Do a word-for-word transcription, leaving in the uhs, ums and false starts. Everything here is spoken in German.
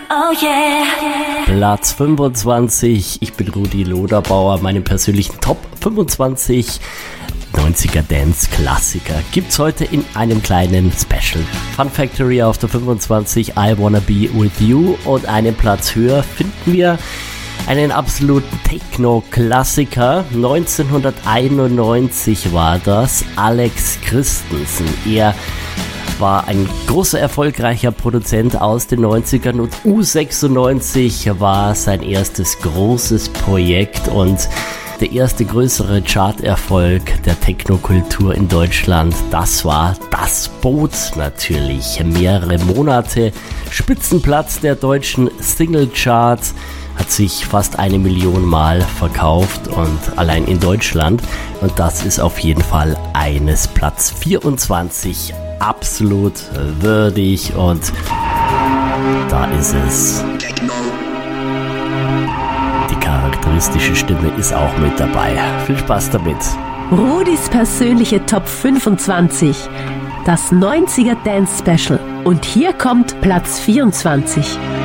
Oh yeah. Platz fünfundzwanzig, ich bin Rudi Loderbauer, meine persönlichen Top fünfundzwanzig neunziger Dance-Klassiker gibt's heute in einem kleinen Special. Fun Factory auf der fünfundzwanzig, I Wanna Be With You, und einen Platz höher finden wir einen absoluten Techno-Klassiker. neunzehnhunderteinundneunzig war das, Alex Christensen. Er war ein großer, erfolgreicher Produzent aus den neunzigern und U sechsundneunzig war sein erstes großes Projekt und der erste größere Charterfolg der Technokultur in Deutschland. Das war Das Boot natürlich. Mehrere Monate Spitzenplatz der deutschen Singlecharts, hat sich fast eine Million Mal verkauft und allein in Deutschland. Und das ist auf jeden Fall eines, Platz vierundzwanzig, absolut würdig, und da ist es. Die charakteristische Stimme ist auch mit dabei. Viel Spaß damit. Rudis persönliche Top fünfundzwanzig, das neunziger Dance Special. Und hier kommt Platz vierundzwanzig.